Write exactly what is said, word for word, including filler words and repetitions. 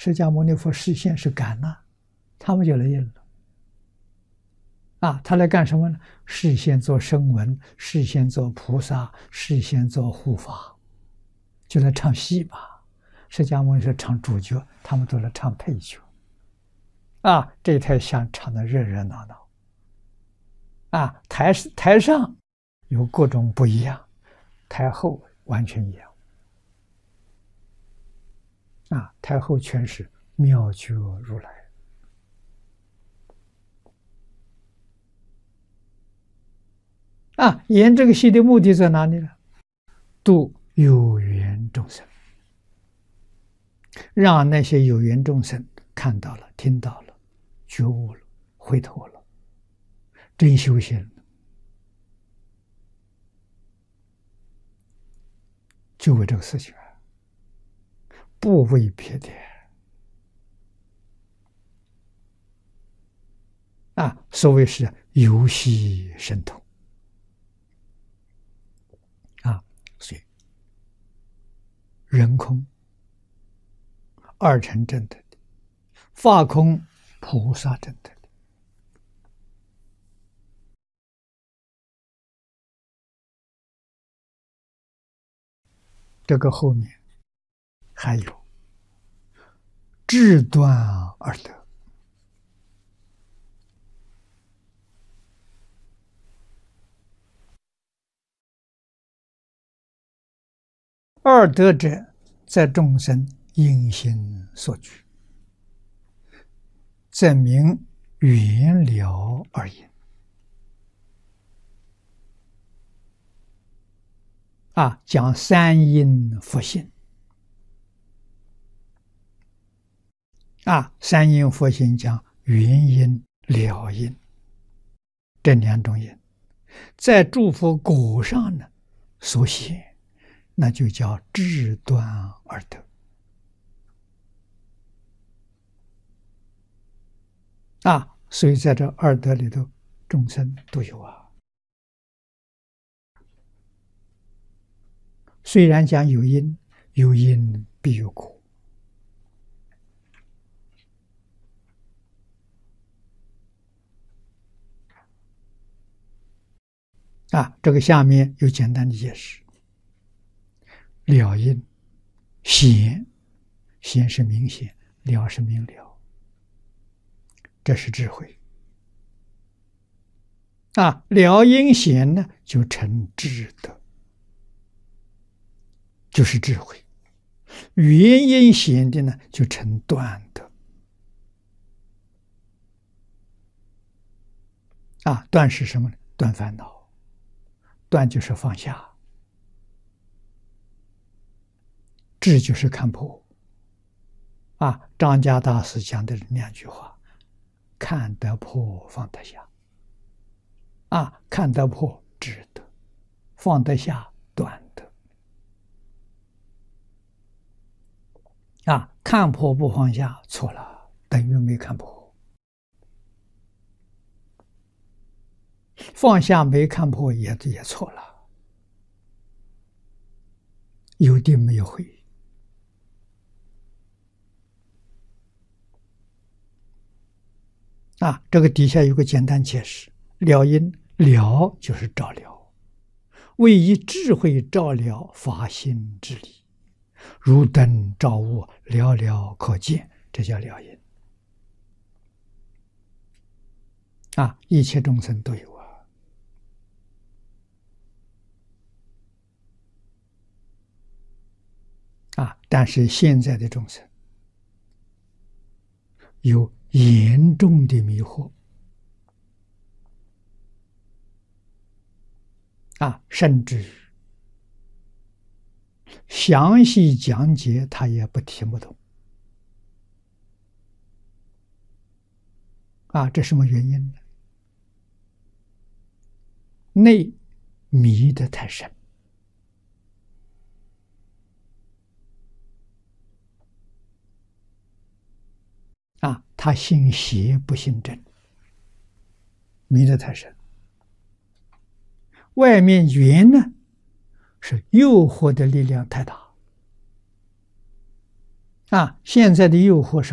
释迦牟尼佛示现是感呐、啊，他们就来应了。啊，他来干什么呢？示现做声闻，示现做菩萨，示现做护法，就来唱戏嘛。释迦牟尼是唱主角，他们都来唱配角。啊，这台像唱的热热闹闹。啊，台台上有各种不一样，台后完全一样。啊，台后全是妙觉如来。啊，演这个戏的目的在哪里呢？度有缘众生，让那些有缘众生看到了、听到了、觉悟了、回头了，真修行了，就为这个事情啊，不为别的。啊，所谓是游戏神通。啊，所以人空二乘正得的，法空菩萨正得的。这个后面还有智断而得。二得者，在众生因心所具，证明缘了而已。啊，讲三因佛性。啊，三因佛性讲缘因、了因这两种因，在诸佛果上呢所显。那就叫智断而得。啊，所以在这二德里头，众生都有啊。虽然讲有因，有因必有果。啊，这个下面有简单的解释。了因，显，显是明显，了是明了，这是智慧。啊，了因显呢，就成智德，就是智慧；缘因显的呢，就成断德。啊，断是什么呢？断烦恼，断就是放下。智就是看破。啊，张家大师讲的两句话：看得破，放得下。啊，看得破，智得；放得下，断得。啊，看破不放下，错了，等于没看破；放下没看破，也也错了，有定没有慧。啊，这个底下有个简单解释：了因，了就是照了，为以智慧照了法心之理，如灯照物，了了可见，这叫了因。啊，一切众生都有啊。啊，但是现在的众生有严重的迷惑。啊，甚至详细讲解他也不听不懂。啊，这什么原因呢？内迷得太深。啊，他信邪不信正，迷得太深。外面缘呢，是诱惑的力量太大。 啊，现在的诱惑是